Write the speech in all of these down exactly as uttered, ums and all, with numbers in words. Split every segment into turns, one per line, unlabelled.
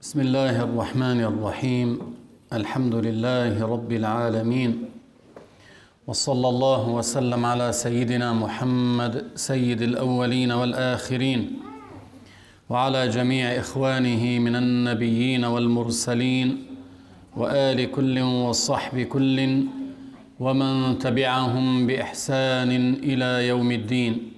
بسم الله الرحمن الرحيم الحمد لله رب العالمين وصلى الله وسلم على سيدنا محمد سيد الأولين والآخرين وعلى جميع إخوانه من النبيين والمرسلين وآل كل وصحب كل ومن تبعهم بإحسان إلى يوم الدين.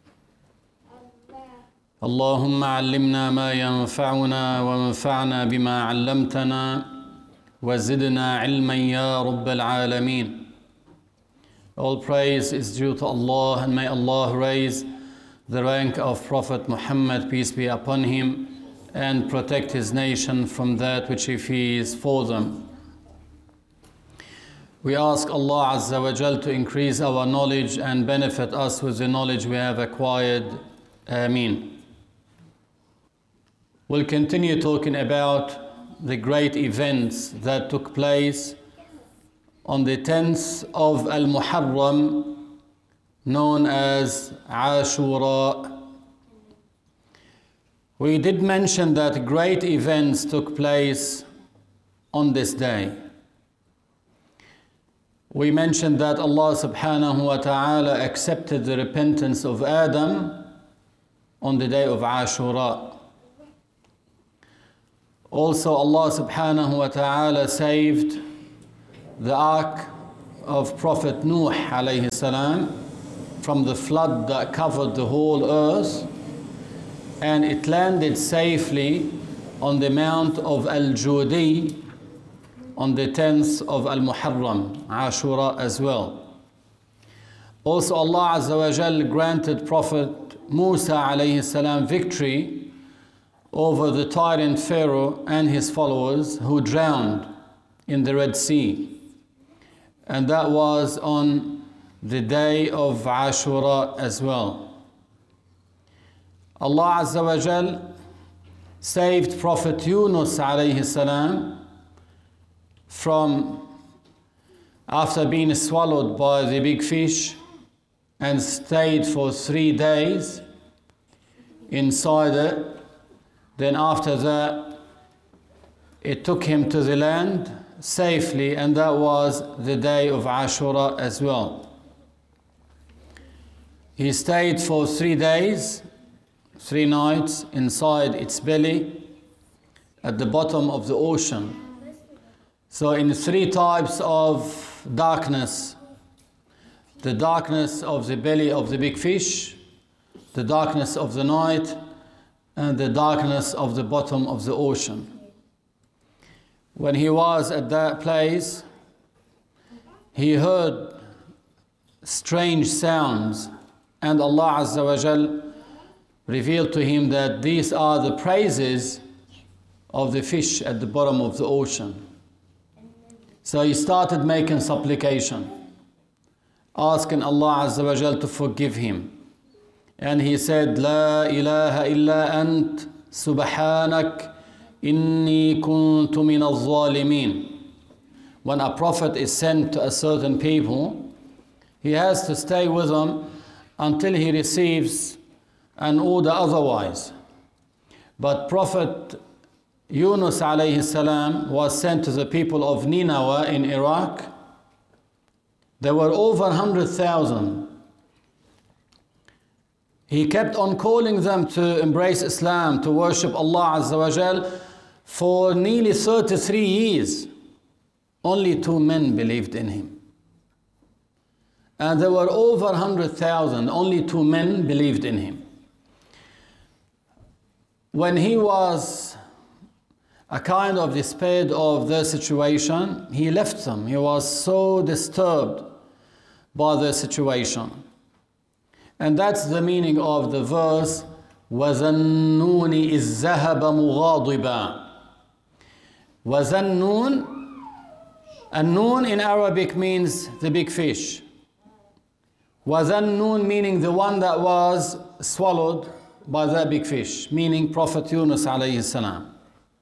اللهم علمنا ما ينفعنا وانفعنا بما علمتنا وزدنا علما يا رب العالمين. All praise is due to Allah, and may Allah raise the rank of Prophet Muhammad, peace be upon him, and protect his nation from that which he fears for them. We ask Allah Azza wa Jal to increase our knowledge and benefit us with the knowledge we have acquired. Ameen. We'll continue talking about the great events that took place on the tenth of Al-Muharram, known as Ashura. We did mention that great events took place on this day. We mentioned that Allah subhanahu wa ta'ala accepted the repentance of Adam on the day of Ashura. Also, Allah subhanahu wa ta'ala saved the ark of Prophet Nuh alayhi salam from the flood that covered the whole earth, and it landed safely on the mount of Al-Judi on the tenth of Al-Muharram, Ashura as well. Also, Allah Azza wa Jal granted Prophet Musa alayhi salam victory over the tyrant Pharaoh and his followers who drowned in the Red Sea. And that was on the day of Ashura as well. Allah Azza wa Jal saved Prophet Yunus alayhi salam from, after being swallowed by the big fish and stayed for three days inside it. Then after that, it took him to the land safely, and that was the day of Ashura as well. He stayed for three days, three nights inside its belly at the bottom of the ocean. So in three types of darkness: the darkness of the belly of the big fish, the darkness of the night, and the darkness of the bottom of the ocean. When he was at that place, he heard strange sounds, and Allah Azza wa Jal revealed to him that these are the praises of the fish at the bottom of the ocean. So he started making supplication, asking Allah Azza wa Jal to forgive him. And he said, La ilaha illa ant subhanak inni kuntu min al-zalimin. When a prophet is sent to a certain people, he has to stay with them until he receives an order otherwise. But Prophet Yunus alayhi salam was sent to the people of Nineveh in Iraq. There were over one hundred thousand. He kept on calling them to embrace Islam, to worship Allah Azza wa Jal for nearly thirty-three years. Only two men believed in him. And there were over one hundred thousand, only two men believed in him. When he was a kind of despaired of their situation, he left them. He was so disturbed by their situation. And that's the meaning of the verse, وَذَنُّونِ إِذْ ذَهَبَ مُغَاضِبًا. وَذَنُّون, and noon in Arabic means the big fish. وَذَنُّون meaning the one that was swallowed by that big fish, meaning Prophet Yunus alayhi salam.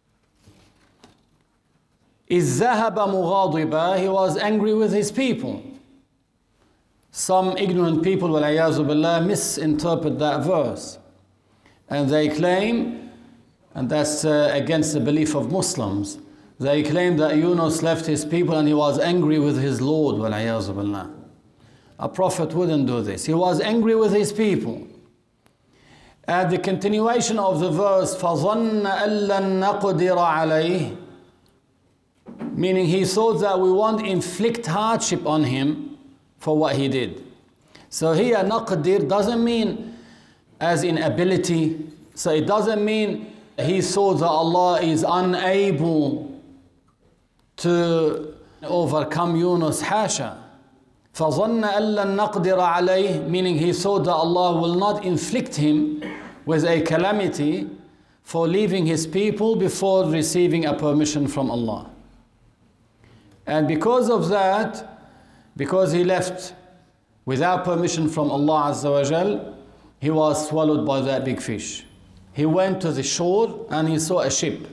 إِذْ ذَهَبَ مُغَاضِبًا, he was angry with his people. Some ignorant people, وَالْعِيَاذُ بِاللَّهِ, misinterpret that verse. And they claim And that's uh, against the belief of Muslims. They claim that Yunus left his people and he was angry with his Lord. وَالْعِيَاذُ بِاللَّهِ. A prophet wouldn't do this. He was angry with his people. At the continuation of the verse, فَظَنَّ أَن لَّن نَّقْدِرَ عَلَيْهِ, meaning he thought that we won't inflict hardship on him for what he did. So here, naqdir doesn't mean as in ability. So it doesn't mean he thought that Allah is unable to overcome Yunus. Hasha. فَظَنَّ أَن لَّن نَّقْدِرَ عَلَيْهِ, meaning he thought that Allah will not inflict him with a calamity for leaving his people before receiving a permission from Allah. And because of that, because he left without permission from Allah Azza wa Jal, he was swallowed by that big fish. He went to the shore and he saw a ship.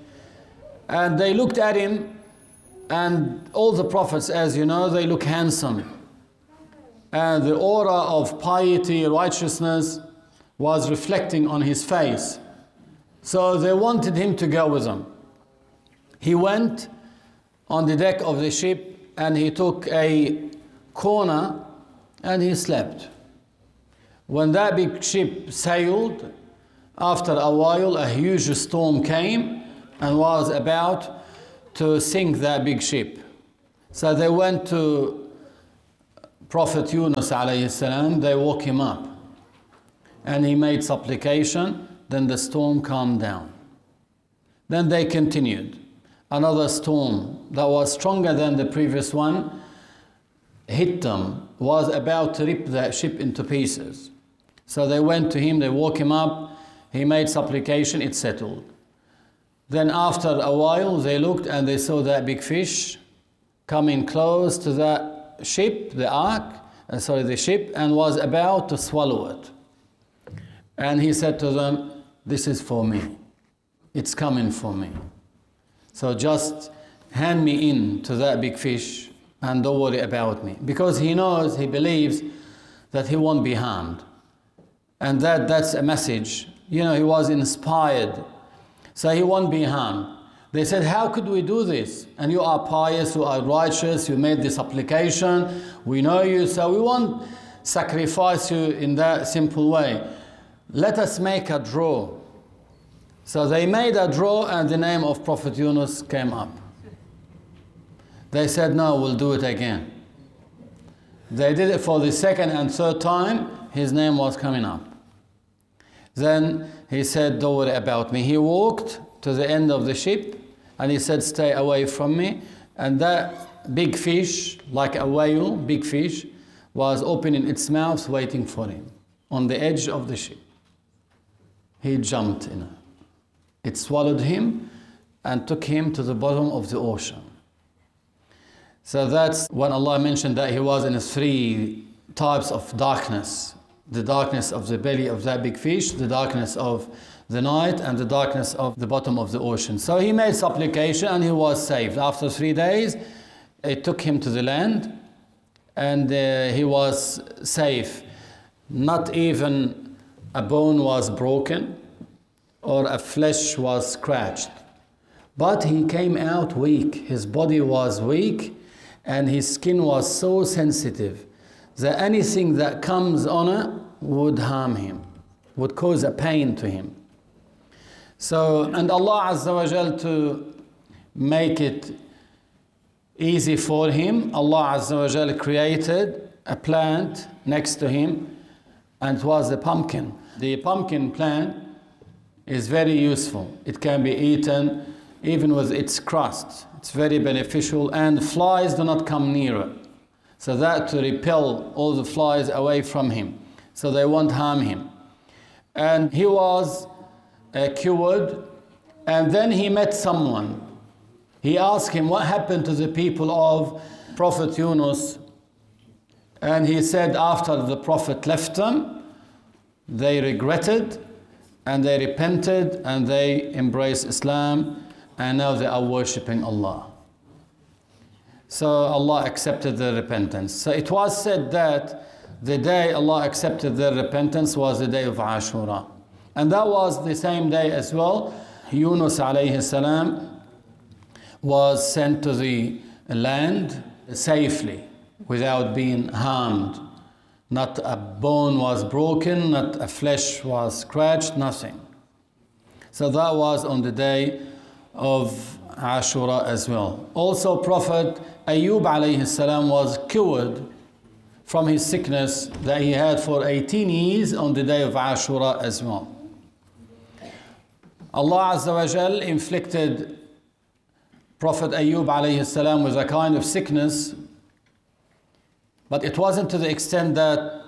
And they looked at him, and all the prophets, as you know, they look handsome. And the aura of piety, righteousness was reflecting on his face. So they wanted him to go with them. He went on the deck of the ship and he took a corner and he slept. When that big ship sailed, after a while a huge storm came and was about to sink that big ship. So they went to Prophet Yunus alayhi salam, they woke him up and he made supplication, then the storm calmed down. Then they continued. Another storm that was stronger than the previous one hit them, was about to rip that ship into pieces. So they went to him, they woke him up, he made supplication, it settled. Then after a while they looked and they saw that big fish coming close to that ship, the ark, uh, sorry, the ship, and was about to swallow it. And he said to them, this is for me. It's coming for me. So just hand me in to that big fish and don't worry about me. Because he knows, he believes that he won't be harmed. And that, that's a message. You know, he was inspired. So he won't be harmed. They said, how could we do this? And you are pious, you are righteous, you made this application, we know you, so we won't sacrifice you in that simple way. Let us make a draw. So they made a draw and the name of Prophet Yunus came up. They said, no, we'll do it again. They did it for the second and third time, his name was coming up. Then he said, don't worry about me. He walked to the end of the ship and he said, stay away from me. And that big fish, like a whale, big fish, was opening its mouth waiting for him on the edge of the ship. He jumped in it. It swallowed him and took him to the bottom of the ocean. So that's when Allah mentioned that he was in three types of darkness. The darkness of the belly of that big fish, the darkness of the night, and the darkness of the bottom of the ocean. So he made supplication and he was saved. After three days, it took him to the land and uh, he was safe. Not even a bone was broken or a flesh was scratched. But he came out weak. His body was weak and his skin was so sensitive that anything that comes on it would harm him, would cause a pain to him. So, and Allah Azza wa Jal, to make it easy for him, Allah Azza wa Jal created a plant next to him, and it was the pumpkin. The pumpkin plant is very useful. It can be eaten even with its crust. It's very beneficial, and flies do not come near it. So that to repel all the flies away from him, so they won't harm him. And he was uh, cured, and then he met someone. He asked him, what happened to the people of Prophet Yunus? And he said, after the Prophet left them, they regretted, and they repented, and they embraced Islam, and now they are worshipping Allah. So Allah accepted their repentance. So it was said that the day Allah accepted their repentance was the day of Ashura. And that was the same day as well Yunus alayhi salam was sent to the land safely without being harmed. Not a bone was broken, not a flesh was scratched, nothing. So that was on the day of Ashura as well. Also Prophet Ayub alayhi salam was cured from his sickness that he had for eighteen years on the day of Ashura as well. Allah Azza wa Jal inflicted Prophet Ayub alayhi salam with a kind of sickness, but it wasn't to the extent that,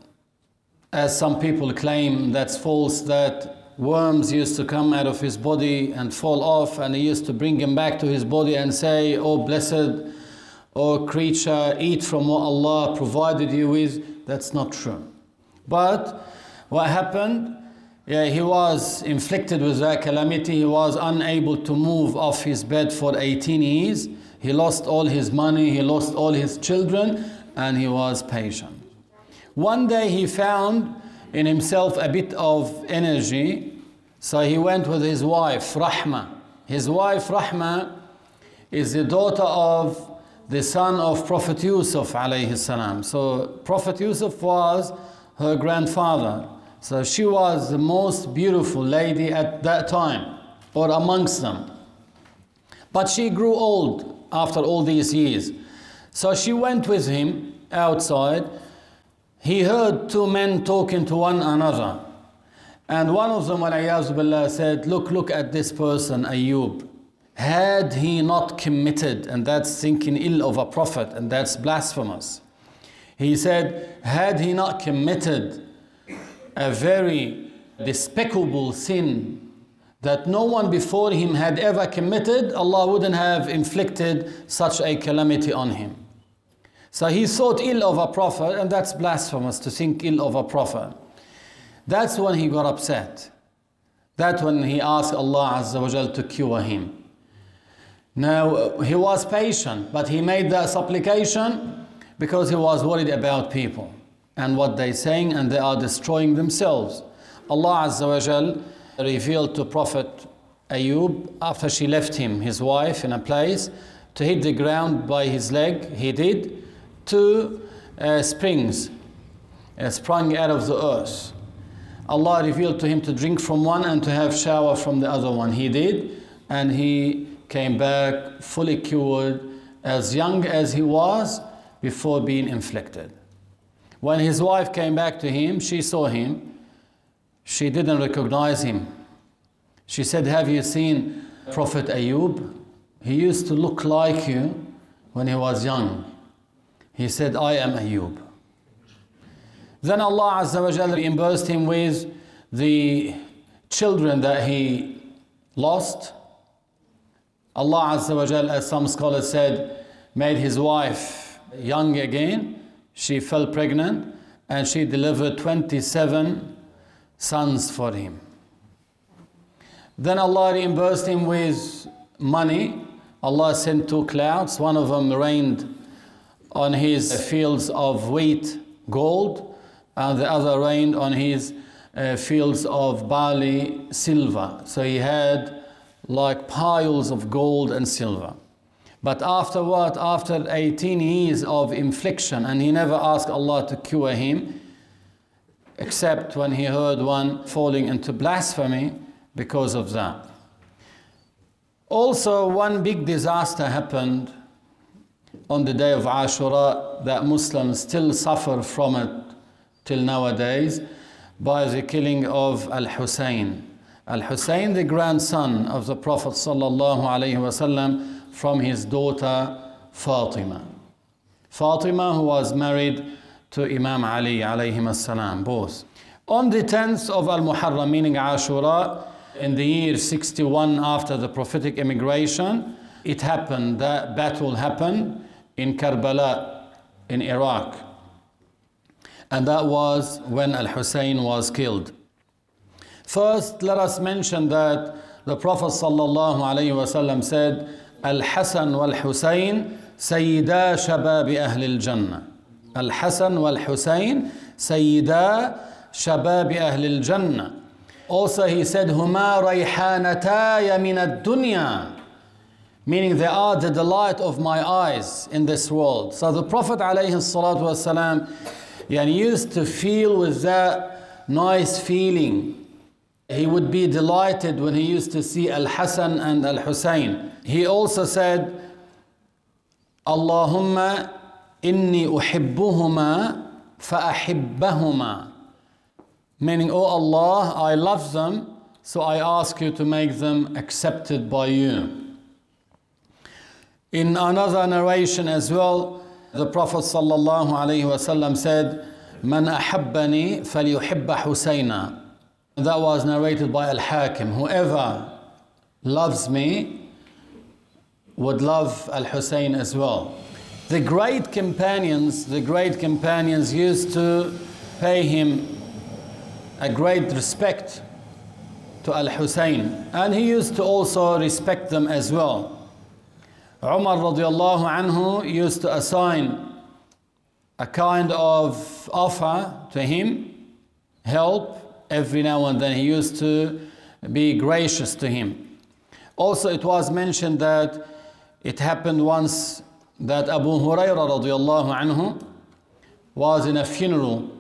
as some people claim, that's false, that worms used to come out of his body and fall off, and he used to bring him back to his body and say, "Oh blessed, oh creature, eat from what Allah provided you with." That's not true. But what happened? Yeah, he was inflicted with that calamity. He was unable to move off his bed for eighteen years. He lost all his money, he lost all his children, and he was patient. One day he found in himself a bit of energy, so he went with his wife, Rahma. His wife, Rahma, is the daughter of the son of Prophet Yusuf alayhi salam. So Prophet Yusuf was her grandfather. So she was the most beautiful lady at that time, or amongst them. But she grew old after all these years. So she went with him outside. He heard two men talking to one another. And one of them, wal-iyaz billah, said, look, look at this person, Ayub. Had he not committed, and that's thinking ill of a prophet, and that's blasphemous. He said, had he not committed a very despicable sin that no one before him had ever committed, Allah wouldn't have inflicted such a calamity on him. So he thought ill of a prophet, and that's blasphemous to think ill of a prophet. That's when he got upset. That's when he asked Allah Azza wa Jal to cure him. Now, he was patient, but he made that supplication because he was worried about people and what they're saying, and they are destroying themselves. Allah Azza wa Jal revealed to Prophet Ayub, after she left him, his wife, in a place, to hit the ground by his leg. He did. Two uh, springs uh, sprung out of the earth. Allah revealed to him to drink from one and to have shower from the other one. He did, and he came back fully cured, as young as he was before being inflicted. When his wife came back to him, she saw him. She didn't recognize him. She said, have you seen Prophet Ayub? He used to look like you when he was young. He said, I am Ayub. Then Allah Azza wa Jalla reimbursed him with the children that he lost. Allah Azza wa Jalla, as some scholars said, made his wife young again. She fell pregnant and she delivered twenty-seven sons for him. Then Allah reimbursed him with money. Allah sent two clouds. One of them rained on his fields of wheat, gold, and the other rained on his uh, fields of barley, silver. So he had like piles of gold and silver. But afterward, after eighteen years of infliction, and he never asked Allah to cure him, except when he heard one falling into blasphemy because of that. Also, one big disaster happened on the day of Ashura that Muslims still suffer from it till nowadays, by the killing of Al-Hussein. Al-Hussein, the grandson of the Prophet sallallahu alaihi wasallam, from his daughter Fatima. Fatima, who was married to Imam Ali alayhim as-salam, both. On the tenth of Al-Muharram, meaning Ashura, in the year sixty-one after the prophetic immigration, it happened, that battle happened in Karbala, in Iraq. And that was when Al-Hussein was killed. First, let us mention that the Prophet sallallahu alaihi wasallam said, Al-Hasan wal-Husayn sayyida shababi ahli al-Jannah. Al-Hasan wal-Husayn sayyida shababi ahli al-Jannah. Also he said, Huma rayhanataya min ad-dunya, meaning they are the delight of my eyes in this world. So the Prophet alayhi salatu wasalam yani, used to feel with that nice feeling. He would be delighted when he used to see Al-Hasan and Al-Husayn. He also said, Allahumma inni uhibbuhuma fa'ahibbahuma. Meaning, oh Allah, I love them, so I ask you to make them accepted by you. In another narration as well, the Prophet sallallahu alaihi wasallam said, Man ahabbani falyuhibba Husayna. That was narrated by Al-Hakim. Whoever loves me would love Al-Husayn as well. The great companions, the great companions used to pay him a great respect to Al-Husayn, and he used to also respect them as well. Umar radiallahu anhu used to assign a kind of offer to him, help every now and then. He used to be gracious to him. Also it was mentioned that it happened once that Abu Hurairah radiallahu anhu was in a funeral,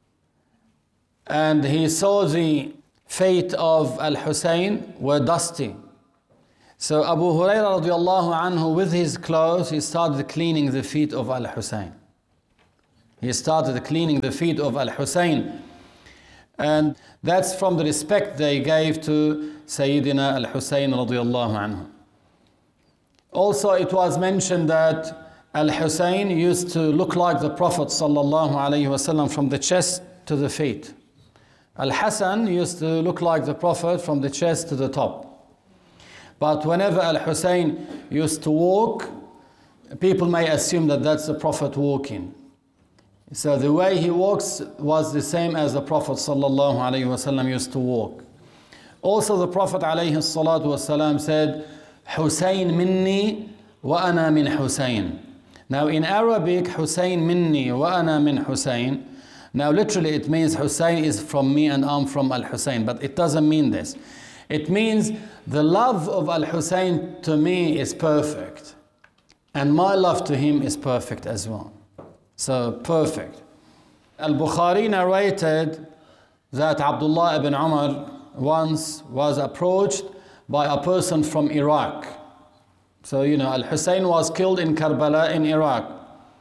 and he saw the feet of Al-Husayn were dusty. So Abu Hurairah radiallahu anhu, with his clothes, he started cleaning the feet of Al-Husayn. He started cleaning the feet of Al-Husayn. And that's from the respect they gave to Sayyidina Al-Husayn radiallahu anhu. Also it was mentioned that Al-Husayn used to look like the Prophet sallallahu alaihi wasallam from the chest to the feet. Al-Hasan used to look like the Prophet from the chest to the top. But whenever Al-Husayn used to walk, people may assume that that's the Prophet walking. So the way he walks was the same as the Prophet sallallahu alaihi wasallam used to walk. Also the Prophet alayhi salatu wasalam said, Husayn minni wa ana min Husayn. Now in Arabic, Husayn minni wa ana min Husayn. Now literally it means Husayn is from me and I'm from Al-Husayn, but it doesn't mean this. It means the love of Al-Husayn to me is perfect, and my love to him is perfect as well. So perfect. Al-Bukhari narrated that Abdullah ibn Umar once was approached by a person from Iraq. So you know, Al-Husayn was killed in Karbala in Iraq.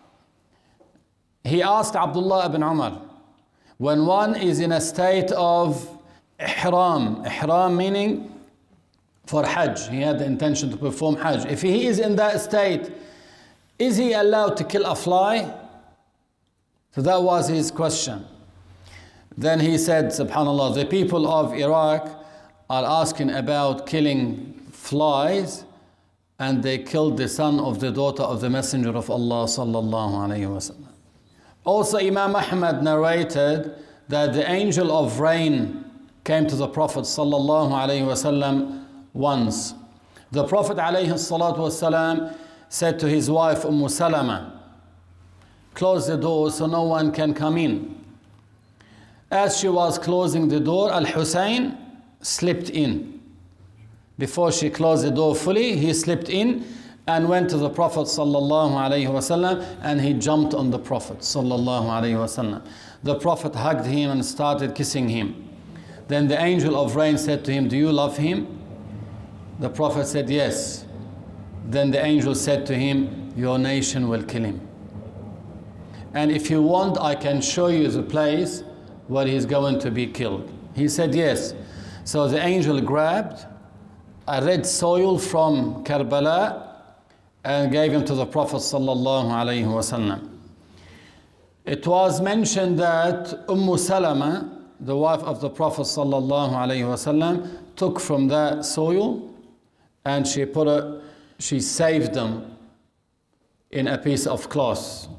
He asked Abdullah ibn Umar, when one is in a state of ihram, ihram meaning for Hajj, he had the intention to perform Hajj. If he is in that state, is he allowed to kill a fly? So that was his question. Then he said, subhanAllah, the people of Iraq are asking about killing flies, and they killed the son of the daughter of the Messenger of Allah sallallahu alayhi wasallam. Also Imam Ahmad narrated that the angel of rain came to the Prophet sallallahu alayhi wasallam once. The Prophet alayhi salatu wasalam said to his wife Umm Salama, close the door so no one can come in. As she was closing the door, Al-Husayn slipped in. Before she closed the door fully, he slipped in and went to the Prophet sallallahu alaihi wasallam, and he jumped on the Prophet sallallahu alaihi wasallam. The Prophet hugged him and started kissing him. Then the angel of rain said to him, do you love him? The Prophet said, yes. Then the angel said to him, your nation will kill him. And if you want, I can show you the place where he's going to be killed. He said, yes. So the angel grabbed a red soil from Karbala and gave him to the Prophet sallallahu alaihi wasallam. It was mentioned that Umm Salama, the wife of the Prophet sallallahu alaihi wasallam, took from that soil and she put it, she saved them in a piece of cloth.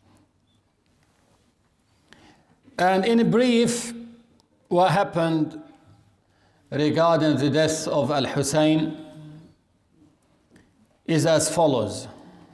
And in brief, what happened regarding the death of Al-Husayn is as follows.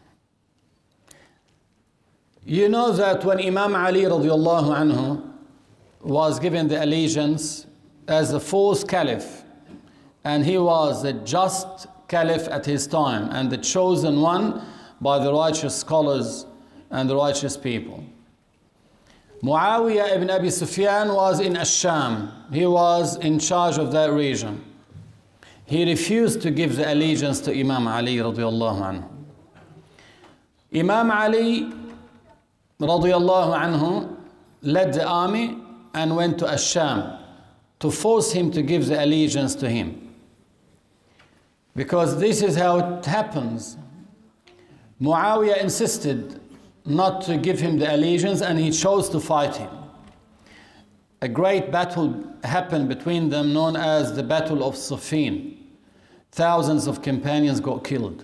You know that when Imam Ali radiallahu anhu was given the allegiance as the fourth caliph, and he was the just caliph at his time and the chosen one by the righteous scholars and the righteous people. Muawiyah ibn Abi Sufyan was in Ash-Sham. He was in charge of that region. He refused to give the allegiance to Imam Ali radiallahu anhu. Imam Ali radiallahu anhu led the army and went to Ash-Sham to force him to give the allegiance to him. Because this is how it happens. Muawiyah insisted not to give him the allegiance, and he chose to fight him. A great battle happened between them known as the Battle of Siffin. Thousands of companions got killed.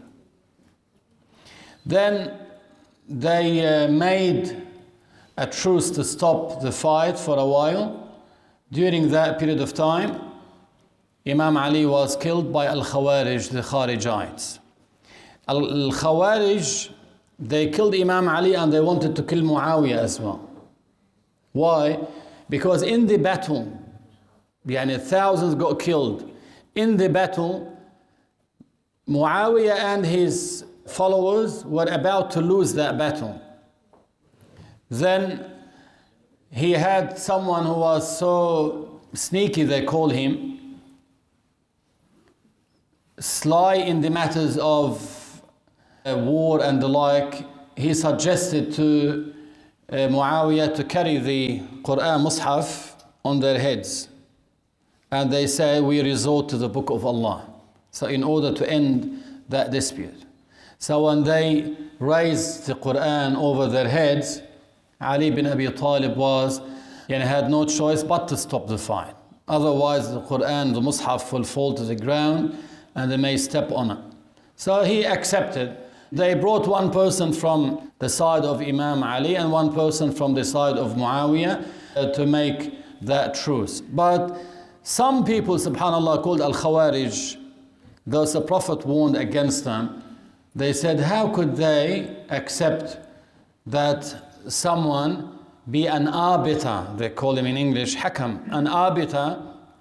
Then they uh, made a truce to stop the fight for a while. During that period of time, Imam Ali was killed by Al-Khawarij, the Kharijites. Al-Khawarij, they killed Imam Ali and they wanted to kill Muawiyah as well. Why? Because in the battle, yani thousands got killed. In the battle, Muawiyah and his followers were about to lose that battle. Then he had someone who was so sneaky, they call him, sly in the matters of war and the like. He suggested to uh, Muawiyah to carry the Quran Mus'haf on their heads. And they say, we resort to the Book of Allah. So in order to end that dispute. So when they raised the Quran over their heads, Ali bin Abi Talib was, yani had no choice but to stop the fight. Otherwise the Quran, the Mus'haf will fall to the ground and they may step on it. So he accepted. They brought one person from the side of Imam Ali and one person from the side of Muawiyah uh, to make that truce. But some people, subhanAllah, called Al-Khawarij, those the Prophet warned against them, they said, how could they accept that someone be an arbiter, they call him in English, hakam, an arbiter,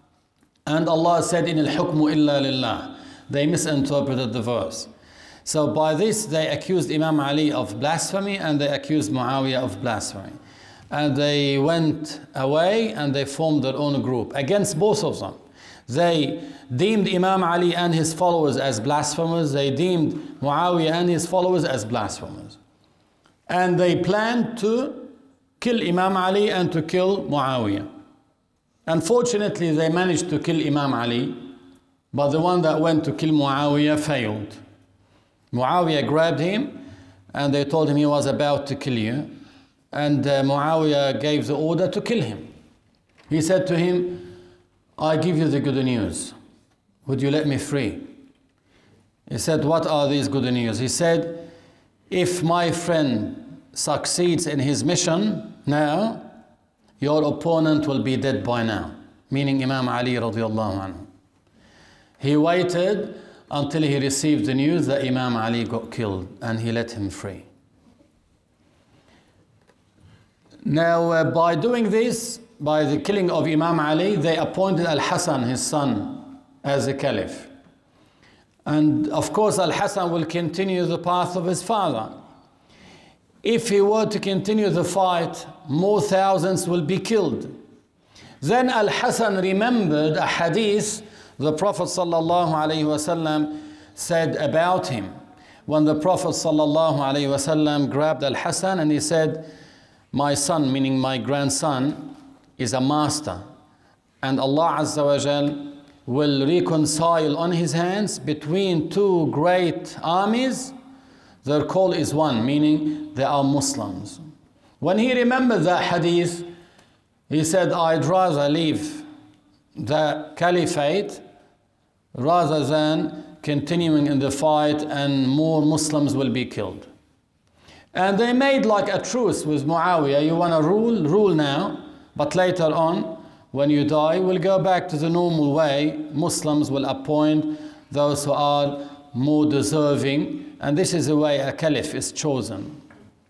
and Allah said, in al-hukmu illa lillah. They misinterpreted the verse. So by this, they accused Imam Ali of blasphemy and they accused Muawiyah of blasphemy. And they went away and they formed their own group against both of them. They deemed Imam Ali and his followers as blasphemers. They deemed Muawiyah and his followers as blasphemers. And they planned to kill Imam Ali and to kill Muawiyah. Unfortunately, they managed to kill Imam Ali, but the one that went to kill Muawiyah failed. Muawiyah grabbed him and they told him he was about to kill you. And uh, Muawiyah gave the order to kill him. He said to him, I give you the good news. Would you let me free? He said, what are these good news? He said, if my friend succeeds in his mission now, your opponent will be dead by now. Meaning Imam Ali radiallahu anhu. He waited until he received the news that Imam Ali got killed and he let him free. Now, uh, by doing this, by the killing of Imam Ali, they appointed Al-Hasan, his son, as a caliph. And of course, Al-Hasan will continue the path of his father. If he were to continue the fight, more thousands will be killed. Then Al-Hasan remembered a hadith the Prophet sallallahu alaihi wasallam said about him. When the Prophet sallallahu alaihi wasallam grabbed Al-Hasan and he said, my son, meaning my grandson, is a master. And Allah Azza wa Jal will reconcile on his hands between two great armies. Their call is one, meaning they are Muslims. When he remembered that hadith, he said, I'd rather leave the caliphate rather than continuing in the fight and more Muslims will be killed. And they made like a truce with Muawiyah. You want to rule? Rule now. But later on, when you die, we'll go back to the normal way. Muslims will appoint those who are more deserving. And this is the way a caliph is chosen.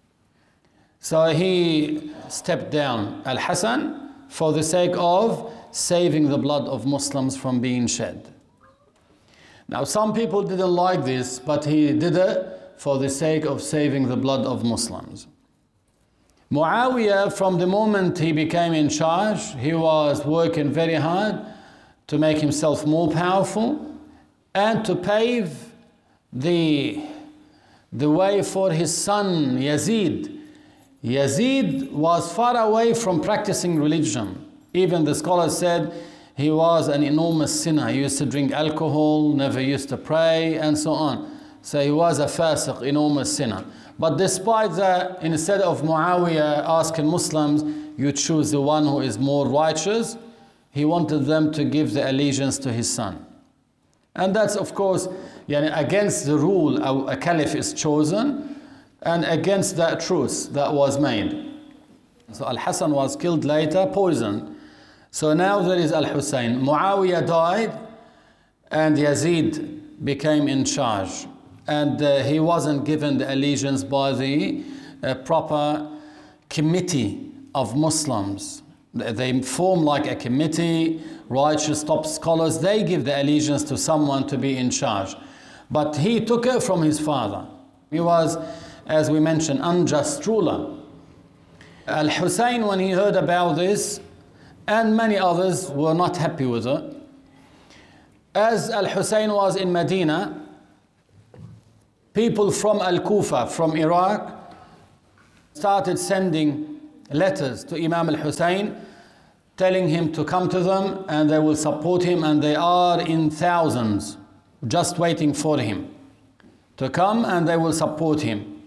So he stepped down Al-Hasan for the sake of saving the blood of Muslims from being shed. Now, some people didn't like this, but he did it for the sake of saving the blood of Muslims. Muawiyah, from the moment he became in charge, he was working very hard to make himself more powerful and to pave the, the way for his son Yazid. Yazid was far away from practicing religion. Even the scholars said he was an enormous sinner. He used to drink alcohol, never used to pray, and so on. So he was a fasiq, enormous sinner. But despite that, instead of Muawiyah asking Muslims, you choose the one who is more righteous, he wanted them to give the allegiance to his son. And that's, of course, yani, against the rule a caliph is chosen and against that truce that was made. So Al-Hassan was killed later, poisoned. So now there is Al-Hussein. Muawiyah died and Yazid became in charge. And uh, he wasn't given the allegiance by the uh, proper committee of Muslims. They form like a committee, righteous top scholars, they give the allegiance to someone to be in charge. But he took it from his father. He was, as we mentioned, unjust ruler. Al-Hussein, when he heard about this, and many others were not happy with it. As Al-Hussein was in Medina, people from Al-Kufa, from Iraq, started sending letters to Imam Al-Hussein, telling him to come to them and they will support him, and they are in thousands just waiting for him to come and they will support him.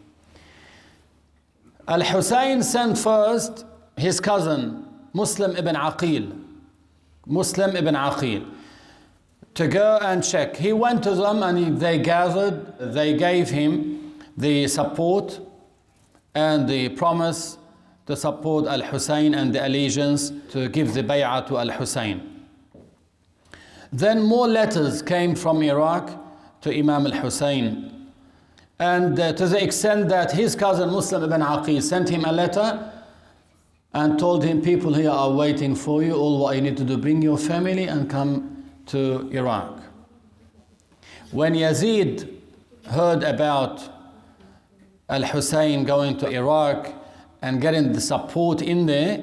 Al-Hussein sent first his cousin, Muslim ibn Aqil, Muslim ibn Aqil, to go and check. He went to them and he, they gathered, they gave him the support and the promise to support Al-Hussein and the allegiance to give the bay'ah to Al-Hussein. Then more letters came from Iraq to Imam Al-Hussein. And uh, to the extent that his cousin Muslim ibn Aqil sent him a letter and told him, people here are waiting for you, all what you need to do, bring your family and come to Iraq. When Yazid heard about Al-Hussein going to Iraq and getting the support in there,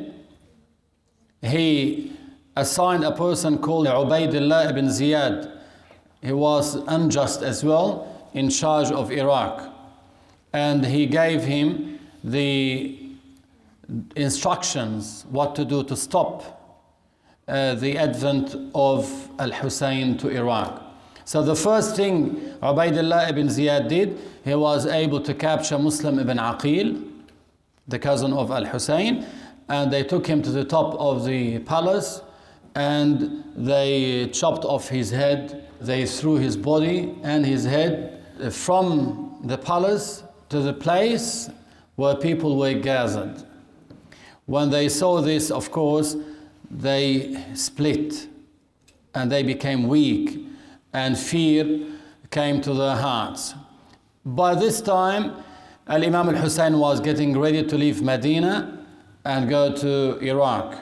he assigned a person called Ubaidullah ibn Ziyad. He was unjust as well, in charge of Iraq. And he gave him the instructions what to do to stop uh, the advent of Al-Hussein to Iraq. So the first thing Ubaidullah ibn Ziyad did, he was able to capture Muslim ibn Aqil, the cousin of Al-Hussein, and they took him to the top of the palace and they chopped off his head. They threw his body and his head from the palace to the place where people were gathered. When they saw this, of course, they split and they became weak and fear came to their hearts. By this time, Al-Imam Al-Hussein was getting ready to leave Medina and go to Iraq.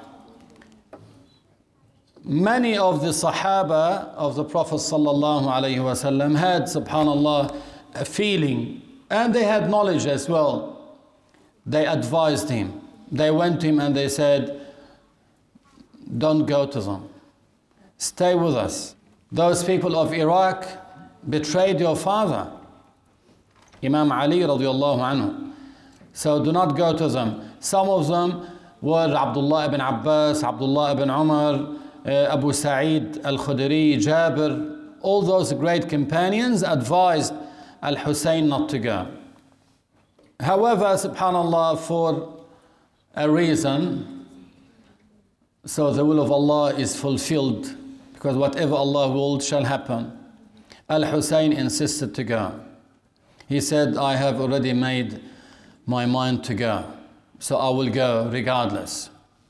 Many of the Sahaba of the Prophet sallallahu alaihi wasallam had, subhanallah, a feeling, and they had knowledge as well. They advised him. They went to him and they said, don't go to them. Stay with us. Those people of Iraq betrayed your father, Imam Ali radiallahu anhu. So do not go to them. Some of them were Abdullah ibn Abbas, Abdullah ibn Umar, uh, Abu Sa'id al-Khudri, Jabir. All those great companions advised Al-Hussein not to go. However, subhanallah, for a reason, so the will of Allah is fulfilled, because whatever Allah willed shall happen. Al-Hussein insisted to go. He said, I have already made my mind to go, so I will go regardless.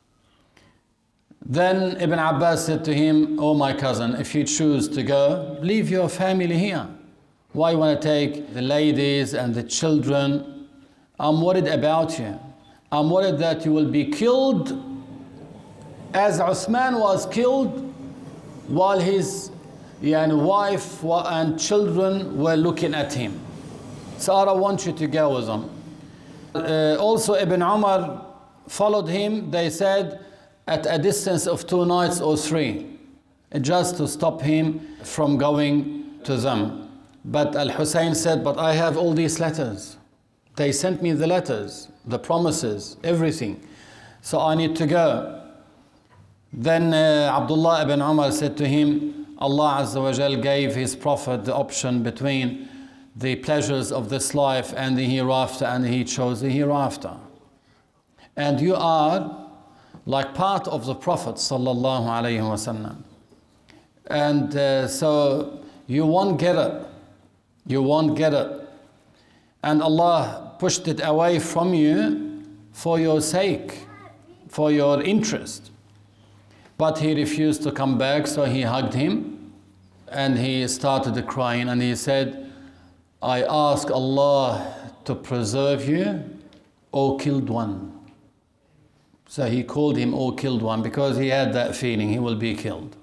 Then Ibn Abbas said to him, oh my cousin, if you choose to go, leave your family here. Why you want to take the ladies and the children? I'm worried about you. I'm worried that you will be killed as Uthman was killed while his yani, wife and children were looking at him. So I don't want you to go with them. Uh, also Ibn Umar followed him, they said, at a distance of two nights or three, just to stop him from going to them. But Al-Hussein said, but I have all these letters. They sent me the letters, the promises, everything. So I need to go. Then uh, Abdullah ibn Umar said to him, Allah Azza wa Jal gave his prophet the option between the pleasures of this life and the hereafter, and he chose the hereafter. And you are like part of the Prophet sallallahu alaihi wasallam. And uh, so you won't get it. You won't get it. And Allah pushed it away from you for your sake, for your interest. But he refused to come back, so he hugged him and he started crying and he said, I ask Allah to preserve you, O killed one. So he called him O killed one because he had that feeling he will be killed.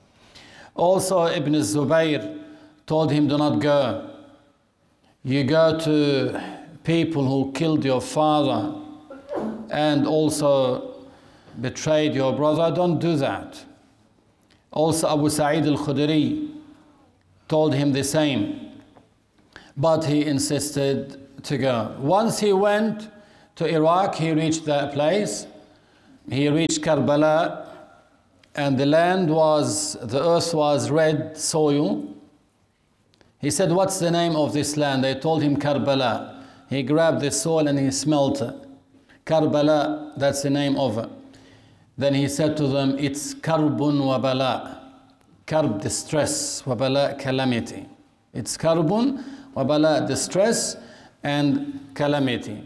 Also Ibn Zubayr told him, do not go. You go to people who killed your father and also betrayed your brother, don't do that. Also Abu Sa'id al-Khudri told him the same, but he insisted to go. Once he went to Iraq, he reached that place. He reached Karbala, and the land was, the earth was red soil. He said, what's the name of this land? They told him Karbala. He grabbed the soil and he smelt it. Karbala, that's the name of it. Then he said to them, it's karbun wa bala. Karb, distress, wa bala, calamity. It's karbun wa bala, distress and calamity.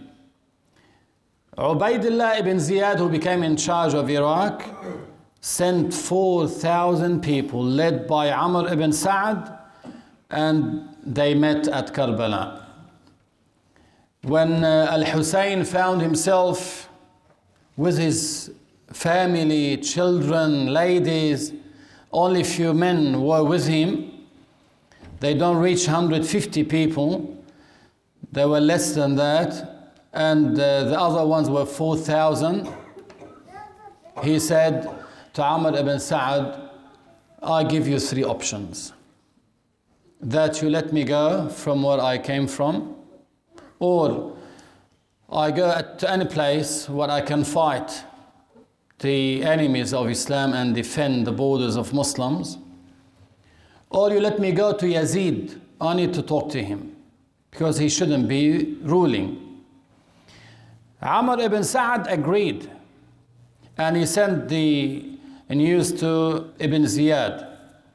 Ubaidullah ibn Ziyad, who became in charge of Iraq, sent four thousand people led by Amr ibn Sa'd, and they met at Karbala. When uh, Al-Hussein found himself with his family, children, ladies, only few men were with him. They don't reach one hundred fifty people. They were less than that. And uh, the other ones were four thousand. He said to Amr ibn Sa'd, I give you three options. That you let me go from where I came from, or I go to any place where I can fight the enemies of Islam and defend the borders of Muslims, or you let me go to Yazid. I need to talk to him because he shouldn't be ruling. Amr ibn Sa'd agreed, and he sent the news to Ibn Ziyad.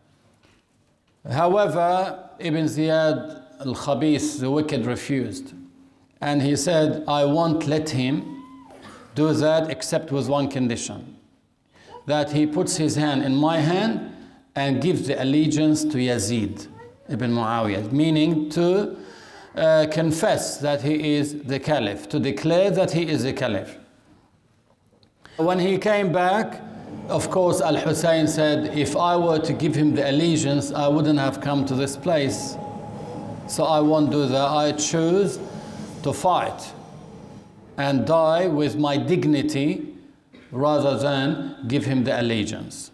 However, Ibn Ziyad al-Khabith, the wicked, refused. And he said, I won't let him do that except with one condition, that he puts his hand in my hand and gives the allegiance to Yazid ibn Muawiyah, meaning to uh, confess that he is the caliph, to declare that he is the caliph. When he came back, of course, Al-Hussein said, if I were to give him the allegiance, I wouldn't have come to this place. So I won't do that. I choose to fight and die with my dignity rather than give him the allegiance.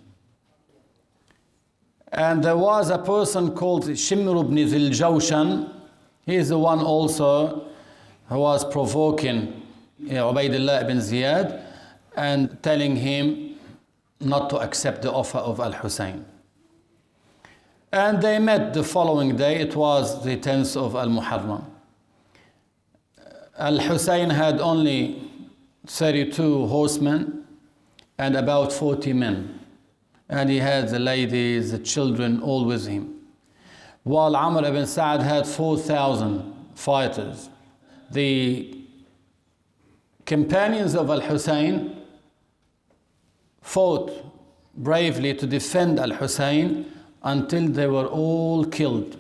And there was a person called Shimr ibn Zil Jawshan. He is the one also who was provoking Ubaidullah ibn Ziyad and telling him not to accept the offer of Al-Hussein. And they met the following day. It was the tenth of Al-Muharram. Al-Hussein had only thirty-two horsemen and about forty men. And he had the ladies, the children, all with him. While Amr ibn Sa'd had four thousand fighters. The companions of Al-Hussein fought bravely to defend Al-Hussein until they were all killed.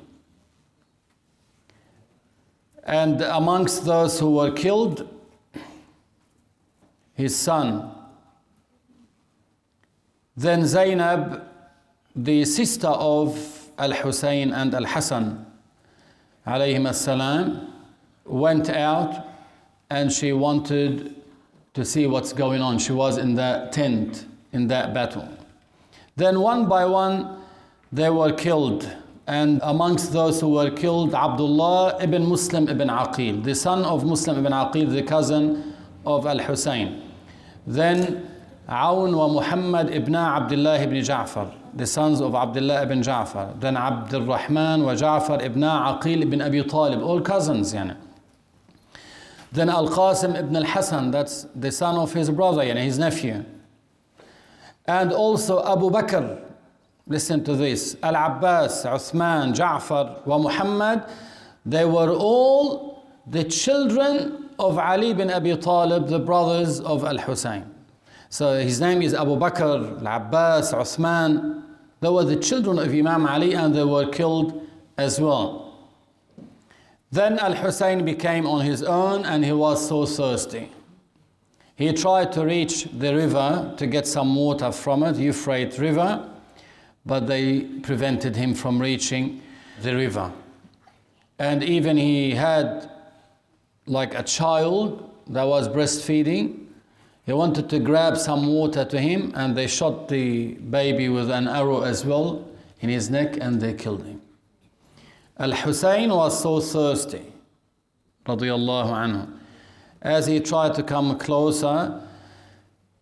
And amongst those who were killed, his son, Then Zainab, the sister of Al-Hussein and Al-Hassan, alayhim as-salam, went out and she wanted to see what's going on. She was in that tent, in that battle. Then one by one, they were killed. And amongst those who were killed, Abdullah ibn Muslim ibn Aqil, the son of Muslim ibn Aqil, the cousin of Al-Hussein. Then Awn wa Muhammad ibn Abdullah ibn Ja'far, the sons of Abdullah ibn Ja'far. Then Abdul Rahman wa Ja'far ibn Aqil ibn Abi Talib, all cousins. Yani. Then Al-Qasim ibn al-Hasan, that's the son of his brother, yani his nephew. And also Abu Bakr, listen to this, Al-Abbas, Uthman, Ja'far, wa Muhammad, they were all the children of Ali bin Abi Talib, the brothers of Al-Hussein. So his name is Abu Bakr, Al-Abbas, Uthman. They were the children of Imam Ali and they were killed as well. Then Al-Hussein became on his own and he was so thirsty. He tried to reach the river to get some water from it, Euphrates River, but they prevented him from reaching the river. And even he had like a child that was breastfeeding. He wanted to grab some water to him and they shot the baby with an arrow as well in his neck and they killed him. Al-Hussein was so thirsty, radiyallahu anhu. As he tried to come closer,